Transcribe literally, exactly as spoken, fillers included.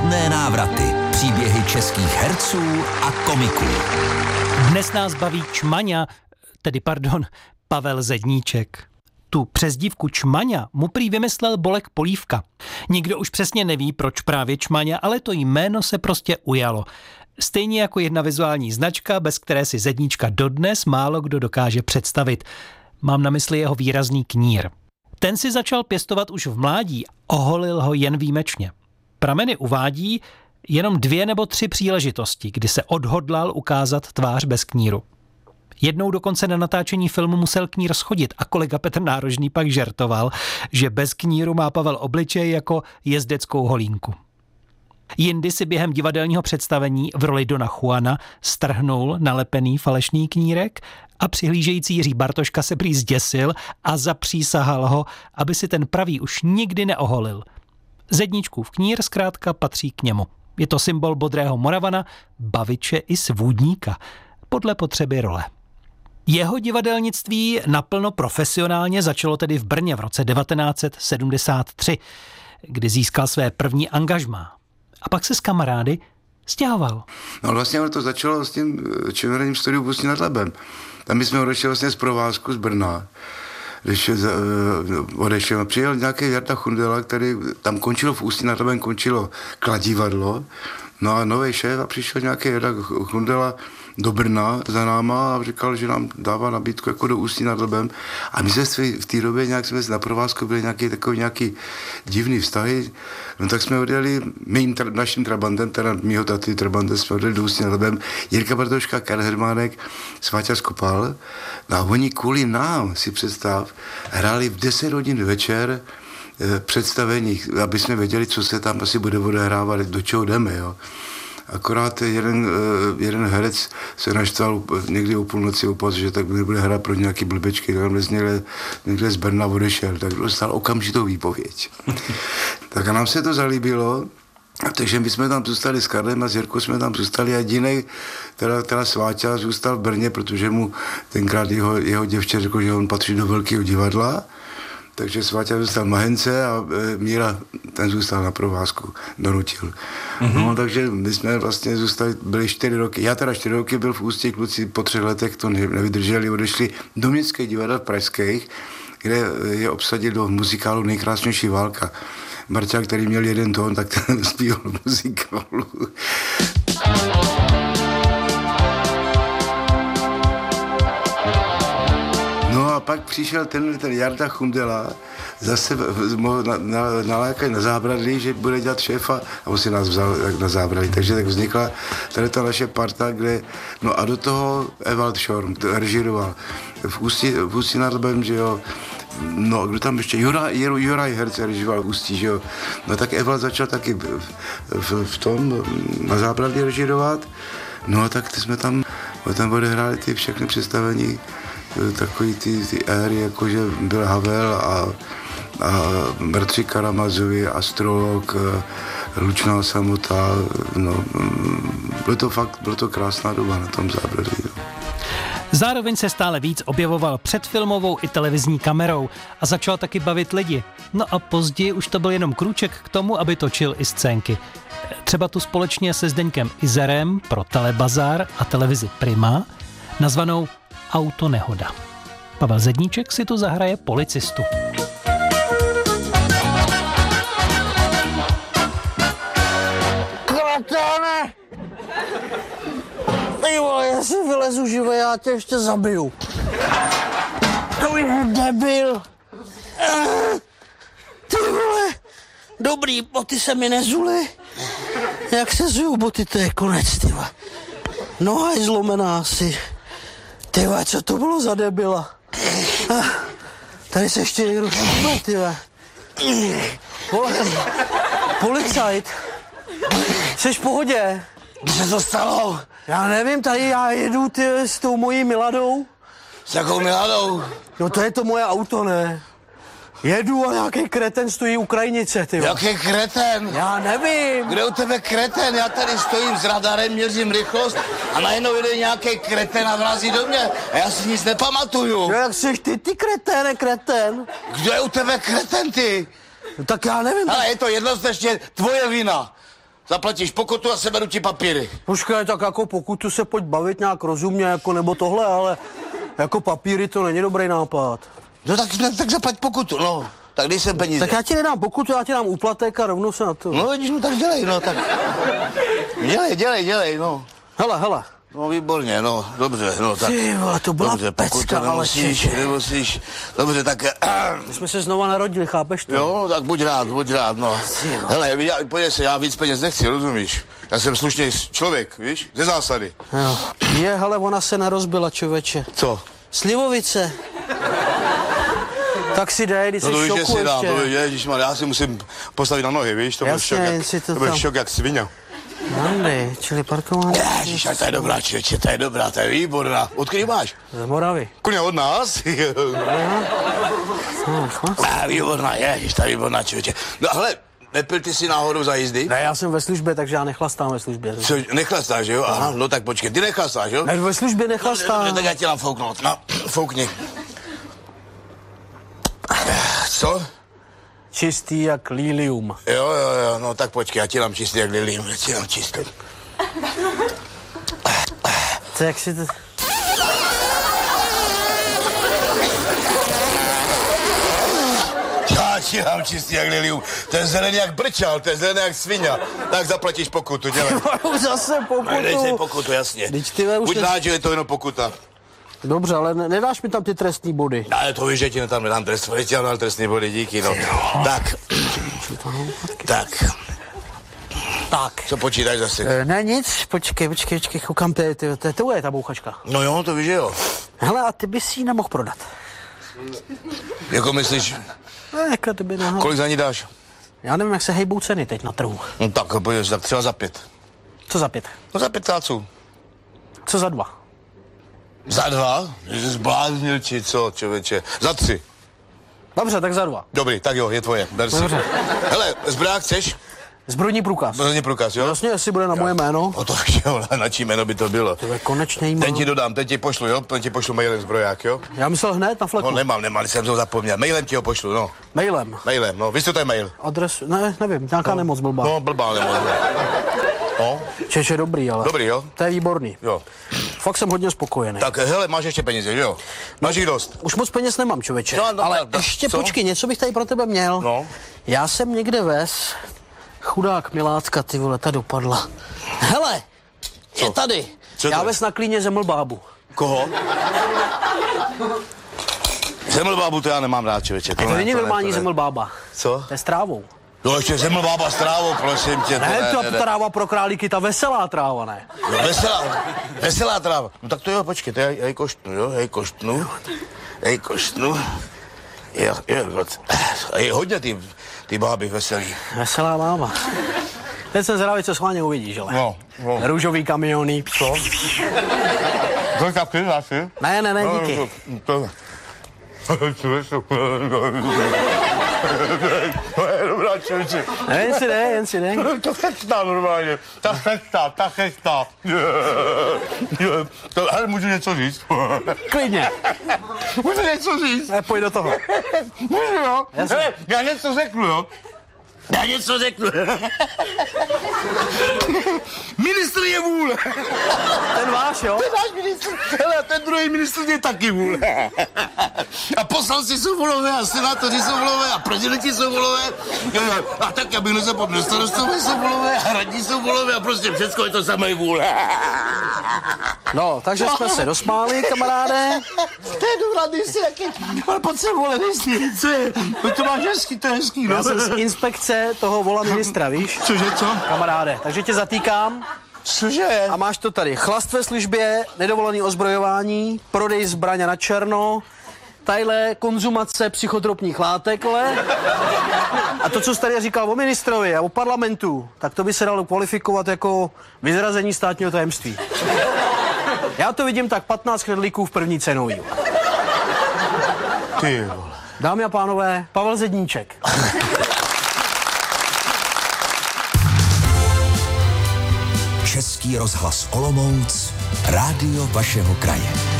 Nudné návraty. Příběhy českých herců a komiků. Dnes nás baví Čmaňa, tedy pardon, Pavel Zedníček. Tu přezdívku Čmaňa mu prý vymyslel Bolek Polívka. Nikdo už přesně neví, proč právě Čmaňa, ale to jméno se prostě ujalo. Stejně jako jedna vizuální značka, bez které si Zedníčka dodnes málo kdo dokáže představit. Mám na mysli jeho výrazný knír. Ten si začal pěstovat už v mládí, oholil ho jen výjimečně. Prameny uvádí jenom dvě nebo tři příležitosti, kdy se odhodlal ukázat tvář bez kníru. Jednou dokonce na natáčení filmu musel knír schodit a kolega Petr Nárožný pak žertoval, že bez kníru má Pavel obličej jako jezdeckou holínku. Jindy si během divadelního představení v roli Dona Juana strhnul nalepený falešný knírek a přihlížející Jiří Bartoška se prý zděsil a zapřísahal ho, aby si ten pravý už nikdy neoholil. Zedníčkův knír zkrátka patří k němu. Je to symbol bodrého Moravana, baviče i svůdníka, podle potřeby role. Jeho divadelnictví naplno profesionálně začalo tedy v Brně v roce devatenáct set sedmdesát tři, kdy získal své první angažmá. A pak se s kamarády stěhoval. No vlastně to začalo s tím činoherním studiu v Ústí nad Labem. Tam jsme odešli vlastně z provázku z Brna. Když odešel, přijel nějaký Jarda Chundela, který tam končilo v Ústí nad Labem, končilo Kladivadlo. No a nový šéf a přišel nějaký Jarda Chundela do Brna za náma a říkal, že nám dává nabídku jako do Ústí nad Labem. A my jsme v té době nějak jsme na provázku byli nějaký takový nějaký divný vztahy. No tak jsme odjeli mým tra, naším trabantem, teda mýho taty trabantem, jsme odjeli do Ústí nad Labem. Jirka Bartoška, Karel Hermánek, Sváťa Skopal. No a oni kvůli nám, si představ, hráli v deset hodin večer představení, aby jsme věděli, co se tam asi bude odehrávat, do čeho jdeme, jo. Akorát jeden, jeden herec se naštval někdy o půlnoci opad, že tak nebude hrát pro nějaký blbečky, tam někde, někde z Brna odešel, tak dostal okamžitou výpověď. Tak a nám se to zalíbilo, takže my jsme tam zůstali s Karlem a s Jirkou jsme tam zůstali a jedinej, teda, teda Sváťa zůstal v Brně, protože mu tenkrát jeho, jeho děvče řekl, že on patří do velkého divadla. Takže Sváťa zůstal v Mahence a e, Míra, ten zůstal na provázku, donutil. Mm-hmm. No, takže my jsme vlastně zůstali, byli čtyři roky, já teda čtyři roky byl v Ústí, kluci po třech letech to nevydrželi, odešli do městských divadel pražských, kde je obsadil do muzikálu Nejkrásnější válka. Marťa, který měl jeden tón, tak ten zpíval muzikálu. No a pak přišel ten, ten Jarda Chundela, zase na, na, nalákat na zábradlí, že bude dělat šéfa a on si nás vzal na zábradlí. Takže tak vznikla tady ta naše parta, kde, no a do toho Ewald Schorm režíroval v Ústí, v Ústí nad Labem, že jo. No, kdo tam ještě? Juraj, Juraj Herc režíroval v Ústí, že jo. No tak Ewald začal taky v, v, v tom na zábradlí režírovat. No a tak jsme tam, tam odehráli ty všechny představení, takový ty, ty éry, jakože byl Havel a, a bratři Karamazovi, Astrolog, Lučná samota, no, bylo to fakt, bylo to krásná doba na tom zábradlí. No. Zároveň se stále víc objevoval před filmovou i televizní kamerou a začal taky bavit lidi. No a později už to byl jenom krůček k tomu, aby točil i scénky. Třeba tu společně se Zdeňkem Izerem pro Telebazar a televizi Prima, nazvanou Autonehoda. Pavel Zedníček si tu zahraje policistu. Kratáne! Ty vole, já si vylezu živě, já tě ještě zabiju. To je debil. Ty vole, dobrý, boty se mi nezuly. Jak se zují boty, to je konec, ty vole. Noha je zlomená asi. Ty vole, co to bylo za debila? Tady se ještě někdo šupe, ty vole. Policajt. Jseš v pohodě? Kdy se to stalo? Já nevím, tady já jedu ty, s tou mojí Miladou. S jakou Miladou? No to je to moje auto, ne? Jedu a nějaký kreten stojí u krajnice, ty. Jaký kreten? Já nevím. Kde u tebe kreten? Já tady stojím s radarem, měřím rychlost a najednou jde nějaký kreten a vrazí do mě a já si nic nepamatuju. No jak jsi ty, ty kreténe, kreten? Kdo je u tebe kreten, ty? No tak já nevím. Ale je to jednoznačně tvoje vina. zaplatíš pokutu a seberu ti papíry. Počkej, tak jako pokutu se pojď bavit nějak rozumně, jako nebo tohle, ale jako papíry to není dobrý nápad. No tak, tak, tak zaplať pokutu, no. Tak dej sem peníze. Tak já ti nedám pokutu, já ti dám úplatek a rovnou se na to. No vidíš, no tak dělej, no tak. Dělej, dělej, dělej, no. Hele, hele. No výborně, no, dobře, no tak. Ty vole, to byla dobře, pecka, ale nemusíš, čeče. nemusíš, dobře, tak... My jsme se znova narodili, chápeš to? Jo, tak buď rád, buď rád, no. Hele, já, podívej se, já víc peněz nechci, rozumíš? Já jsem slušný člověk, víš, ze zásady. Jo. Je, hele, ona se nerozbila, člověče. Co? Slivovice. Tak si dej, když No to jsi víš, že šoku si dám, ještě. to víš, ježišmar, já si musím postavit na nohy, víš, to byl Jasně, šok, jen si jak, to to byl tam- šok jak svině. Nandy, čili parkování. Ježiš, to je dobrá, člověče, to je dobrá, to je výborná. Odkud máš? Z Moravy. Kuně od nás? Ah, výborná, ježiš, to je výborná, člověče. No hele, nepil ty si náhodou za jízdy? Ne, já jsem ve službě, takže já nechlastám ve službě. Co, nechlastáš, jo? Aha, no tak počkej, ty nechlastáš, jo? Ne, ve službě No, nechlastám. tak já ti dám fouknout, no, foukni. Co? Čistý jak lilium. Jo, jo, jo, no tak počkej, já ti dám čistý jak lilium, já ti dám čistý. To jak si to... Já ti dám čistý jak lilium, to je zelený jak brčal, to je zelený jak svině. Tak zaplatíš pokutu, dělej. Zase Dej si pokutu. pokutu, jasně. Vždyť ty ve, už Buď ne- rád, že je to jenom pokuta. Dobře, ale ne- nedáš mi tam ty trestní body. Ale to víš, že ti tam nedám trest, že ti tam dám trestný body, díky, no. Tak, tak, Tak. co počítáš zase? E, ne, nic, počkej, počkej, počkej, koukám, to je, to, to, to je ta bouchačka. No jo, to víš, že jo. Hele, a ty bys ji nemohl prodat. Jako myslíš, Ne, jako ty by nemohl. kolik za ní dáš? Já nevím, jak se hejbou ceny teď na trhu. No tak, pojď, tak třeba za pět. Co za pět? No za pět táců. Co za dva? Za dva? Jsi zbláznil, či co, člověče? Za tři. Dobře, tak za dva. Dobrý, tak jo, je tvoje, ber si. Dobře. Hele, zbrák chceš? Zbrojní průkaz. Zbrojní průkaz, jo? Vlastně, jestli bude na moje jméno. O to jo, na čí jméno by to bylo. Tyhle, konečně jí mám. Ten ti dodám, ten ti pošlu, jo? Ten ti pošlu mailem zbroják, jo? Já myslel hned na fleku. No nemám, nemám, jsem to zapomněl. Mailem ti ho pošlu, no. Mailem. Mailem, no. Víš, co to je mail? Adres, ne, nevím, nějaká no. nemoc blbá. No, blbá nemoc. No, Čeče, dobrý, ale. dobrý, jo? To je výborný. Jo. Fakt jsem hodně spokojený. Tak hele, máš ještě peníze, jo? Máš jich dost. Už moc peněz nemám, člověče. No, no, ale no, no, ještě co? počkej, něco bych tady pro tebe měl. No. Já jsem někde vez, chudák milácka, ty vole, ta dopadla. Hele, Co? je tady. Co Já to je? vez na klíně zeml bábu. Koho? Zemlbábu to já nemám rád, člověče. To není normální zeml bába. Co? To je s trávou. No ještě zemlbába s trávou, prosím tě. to Ne, to ne, ne. tráva pro králíky, ta veselá tráva, ne? No, veselá, veselá tráva. No tak to jo, počkej, to já, já ji koštnu, jo, já ji koštnu. Já ji koštnu. Jo, jo, a je hodně ty, ty báby veselý. Veselá bába. Teď jsem zvědavý, co schválně uvidíš, ale. No, no. Růžový kamiony. Co? To je taky zase? Ne, ne, ne, díky. To, to je dobrá, člověče. Ne, jen si ne, jen si ne. To chestá normálně. Ta chestá, ta chestá. To, hele, můžu něco říct? Klidně. Můžu něco říct? Ne, pojď do toho. Můžu, jo? Jasně. Hele, já něco řeknu, jo? Já něco řeknu. Ministr je vůle. Ten váš, jo? Ten náš ministr, hele, ten druhý ministr je taky vůle. A poslanci jsou volové, a senátoři jsou volové, a prezidenti jsou volové. A tak, abych nezapomněl, starostové jsou volové, a radní jsou volové, a prostě všechno je to samé vůle. No, takže jsme se dosmáli, kamaráde. To je dobrá, nejsi jaký, ale pojď se vole, nejsi, co je? To máš hezký, to je hezký, no. Já jsem z inspekce toho vola ministra, víš? Cože, co? Kamaráde, takže tě zatýkám Cože? a máš to tady. Chlast ve službě, nedovolený ozbrojování, prodej zbraně na černo, tadyhle konzumace psychotropních látek, le. A to, co jsi tady říkal o ministrovi a o parlamentu, tak to by se dalo kvalifikovat jako vyzrazení státního tajemství. Já to vidím tak patnáct chrlíků v první cenový. Ty vole. Dámy a pánové, Pavel Zedníček. Český rozhlas Olomouc, rádio vašeho kraje.